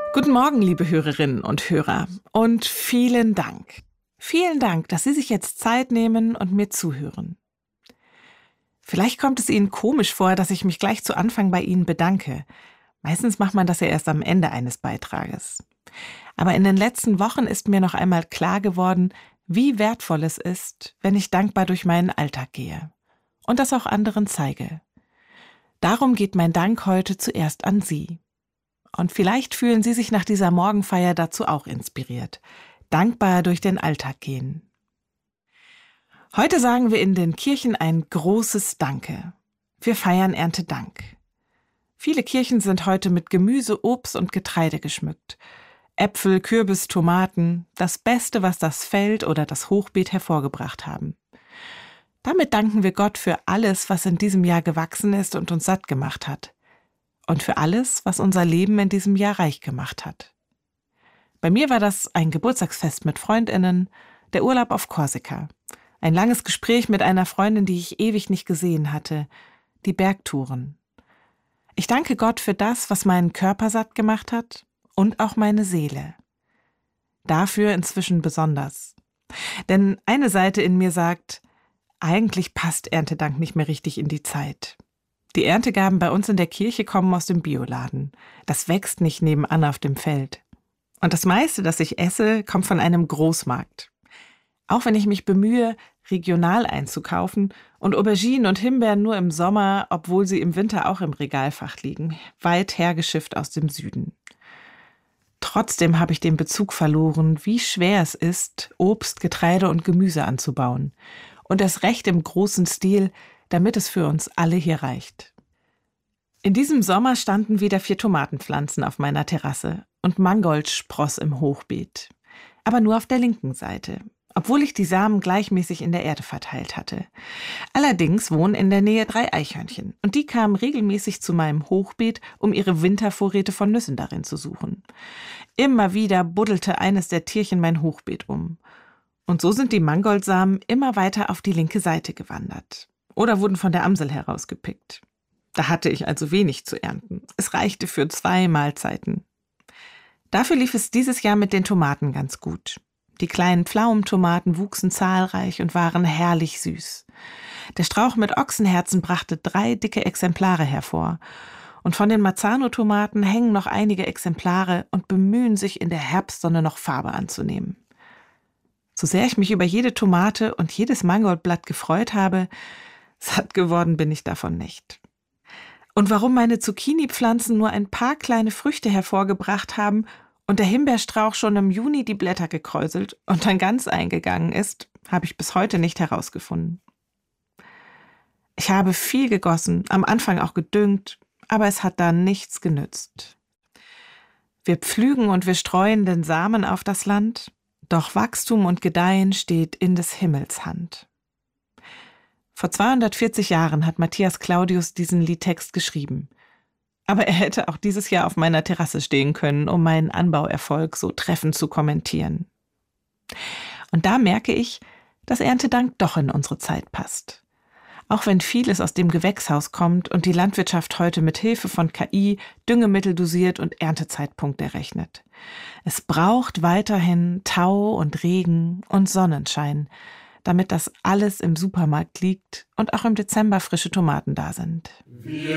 Guten Morgen, liebe Hörerinnen und Hörer, und vielen Dank. Vielen Dank, dass Sie sich jetzt Zeit nehmen und mir zuhören. Vielleicht kommt es Ihnen komisch vor, dass ich mich gleich zu Anfang bei Ihnen bedanke. Meistens macht man das ja erst am Ende eines Beitrages. Aber in den letzten Wochen ist mir noch einmal klar geworden, wie wertvoll es ist, wenn ich dankbar durch meinen Alltag gehe und das auch anderen zeige. Darum geht mein Dank heute zuerst an Sie. Und vielleicht fühlen Sie sich nach dieser Morgenfeier dazu auch inspiriert. Dankbar durch den Alltag gehen. Heute sagen wir in den Kirchen ein großes Danke. Wir feiern Erntedank. Viele Kirchen sind heute mit Gemüse, Obst und Getreide geschmückt. Äpfel, Kürbis, Tomaten, das Beste, was das Feld oder das Hochbeet hervorgebracht haben. Damit danken wir Gott für alles, was in diesem Jahr gewachsen ist und uns satt gemacht hat. Und für alles, was unser Leben in diesem Jahr reich gemacht hat. Bei mir war das ein Geburtstagsfest mit FreundInnen, der Urlaub auf Korsika, ein langes Gespräch mit einer Freundin, die ich ewig nicht gesehen hatte, die Bergtouren. Ich danke Gott für das, was meinen Körper satt gemacht hat und auch meine Seele. Dafür inzwischen besonders. Denn eine Seite in mir sagt, eigentlich passt Erntedank nicht mehr richtig in die Zeit. Die Erntegaben bei uns in der Kirche kommen aus dem Bioladen. Das wächst nicht nebenan auf dem Feld. Und das meiste, das ich esse, kommt von einem Großmarkt. Auch wenn ich mich bemühe, regional einzukaufen und Auberginen und Himbeeren nur im Sommer, obwohl sie im Winter auch im Regalfach liegen, weit hergeschifft aus dem Süden. Trotzdem habe ich den Bezug verloren, wie schwer es ist, Obst, Getreide und Gemüse anzubauen. Und erst recht im großen Stil, damit es für uns alle hier reicht. In diesem Sommer standen wieder 4 Tomatenpflanzen auf meiner Terrasse und Mangold spross im Hochbeet. Aber nur auf der linken Seite, obwohl ich die Samen gleichmäßig in der Erde verteilt hatte. Allerdings wohnen in der Nähe 3 Eichhörnchen und die kamen regelmäßig zu meinem Hochbeet, um ihre Wintervorräte von Nüssen darin zu suchen. Immer wieder buddelte eines der Tierchen mein Hochbeet um. Und so sind die Mangoldsamen immer weiter auf die linke Seite gewandert. Oder wurden von der Amsel herausgepickt. Da hatte ich also wenig zu ernten. Es reichte für 2 Mahlzeiten. Dafür lief es dieses Jahr mit den Tomaten ganz gut. Die kleinen Pflaumentomaten wuchsen zahlreich und waren herrlich süß. Der Strauch mit Ochsenherzen brachte 3 dicke Exemplare hervor. Und von den Marzano-Tomaten hängen noch einige Exemplare und bemühen sich, in der Herbstsonne noch Farbe anzunehmen. So sehr ich mich über jede Tomate und jedes Mangoldblatt gefreut habe, satt geworden bin ich davon nicht. Und warum meine Zucchini-Pflanzen nur ein paar kleine Früchte hervorgebracht haben und der Himbeerstrauch schon im Juni die Blätter gekräuselt und dann ganz eingegangen ist, habe ich bis heute nicht herausgefunden. Ich habe viel gegossen, am Anfang auch gedüngt, aber es hat da nichts genützt. Wir pflügen und wir streuen den Samen auf das Land, doch Wachstum und Gedeihen steht in des Himmels Hand. Vor 240 Jahren hat Matthias Claudius diesen Liedtext geschrieben. Aber er hätte auch dieses Jahr auf meiner Terrasse stehen können, um meinen Anbauerfolg so treffend zu kommentieren. Und da merke ich, dass Erntedank doch in unsere Zeit passt. Auch wenn vieles aus dem Gewächshaus kommt und die Landwirtschaft heute mit Hilfe von KI Düngemittel dosiert und Erntezeitpunkte errechnet. Es braucht weiterhin Tau und Regen und Sonnenschein, damit das alles im Supermarkt liegt und auch im Dezember frische Tomaten da sind.